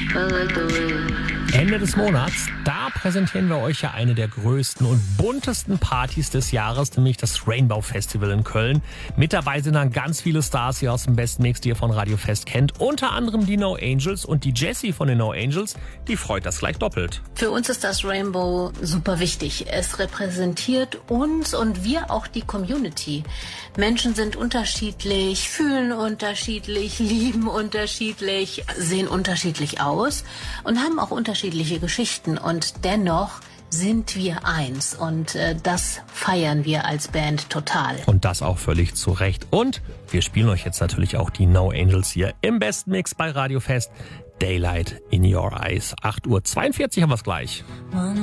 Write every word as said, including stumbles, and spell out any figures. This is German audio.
Ende des Monats, da präsentieren wir euch ja eine der größten und buntesten Partys des Jahres, nämlich das Rainbow Festival in Köln. Mit dabei sind dann ganz viele Stars hier aus dem Best Mix, die ihr von Radio Fest kennt. Unter anderem die No Angels, und die Jessie von den No Angels, die freut das gleich doppelt. Für uns ist das Rainbow super wichtig. Es repräsentiert uns und wir auch die Community. Menschen sind unterschiedlich, fühlen unterschiedlich, lieben unterschiedlich, sehen unterschiedlich aus und haben auch unterschiedliche Geschichten. Und dennoch sind wir eins. Und äh, das feiern wir als Band total. Und das auch völlig zu Recht. Und wir spielen euch jetzt natürlich auch die No Angels hier im Best Mix bei Radio Fest. Daylight in Your Eyes. acht Uhr zweiundvierzig haben wir es gleich.